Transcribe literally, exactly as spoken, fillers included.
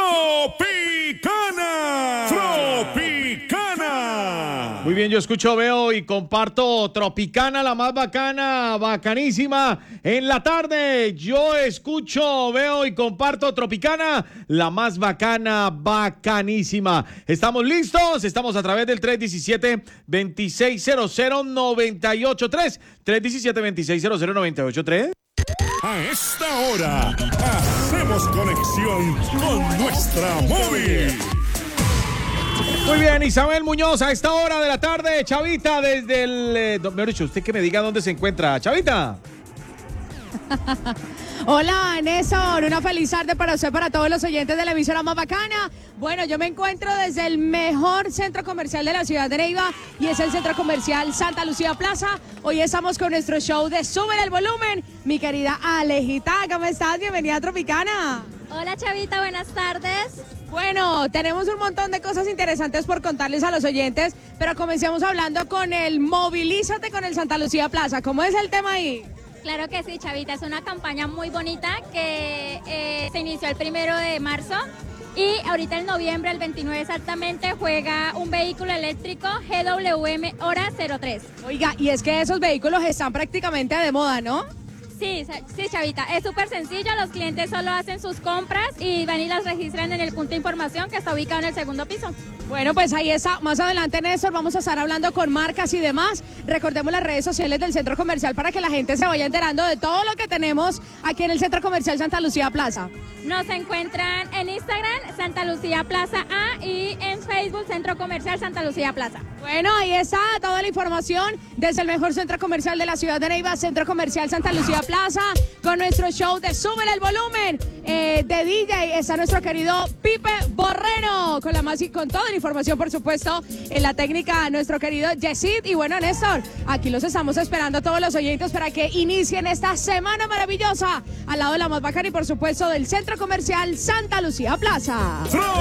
Tropicana. Tropicana. Muy bien, yo escucho, veo y comparto Tropicana, la más bacana, bacanísima en la tarde. Yo escucho, veo y comparto Tropicana, la más bacana, bacanísima. ¿Estamos listos? Estamos a través del tres uno siete, dos seis cero cero, nueve ocho tres. tres uno siete, dos seis cero cero, nueve ocho tres. A esta hora hacemos conexión con nuestra móvil. Muy bien, Isabel Muñoz, a esta hora de la tarde, Chavita, desde el... Eh, mejor dicho, usted que me diga dónde se encuentra, Chavita. Hola, Néstor, una feliz tarde para usted, para todos los oyentes de la emisora más bacana. Bueno, yo me encuentro desde el mejor centro comercial de la ciudad de Neiva y es el centro comercial Santa Lucía Plaza. Hoy estamos con nuestro show de Súbele el Volumen. Mi querida Alejita, ¿cómo estás? Bienvenida a Tropicana. Hola, Chavita, buenas tardes. Bueno, tenemos un montón de cosas interesantes por contarles a los oyentes, pero comencemos hablando con el Movilízate con el Santa Lucía Plaza. ¿Cómo es el tema ahí? Claro que sí, Chavita, es una campaña muy bonita que eh, se inició el primero de marzo y ahorita en noviembre, el veintinueve exactamente, juega un vehículo eléctrico G W M Hora cero tres. Oiga, y es que esos vehículos están prácticamente de moda, ¿no? Sí, sí, Chavita, es súper sencillo, los clientes solo hacen sus compras y van y las registran en el punto de información que está ubicado en el segundo piso. Bueno, pues ahí está. Más adelante, Néstor, vamos a estar hablando con marcas y demás. Recordemos las redes sociales del Centro Comercial para que la gente se vaya enterando de todo lo que tenemos aquí en el Centro Comercial Santa Lucía Plaza. Nos encuentran en Instagram, Santa Lucía Plaza A, y en Facebook, Centro Comercial Santa Lucía Plaza. Bueno, ahí está toda la información desde el mejor centro comercial de la ciudad de Neiva, Centro Comercial Santa Lucía Plaza, con nuestro show de Súbele el Volumen. Eh, de D J está nuestro querido Pipe Borrero, con la más y con toda la información, por supuesto, en la técnica, nuestro querido Yesid. Y bueno, Néstor, aquí los estamos esperando a todos los oyentes para que inicien esta semana maravillosa al lado de la más bacana y, por supuesto, del Centro Comercial Santa Lucía Plaza.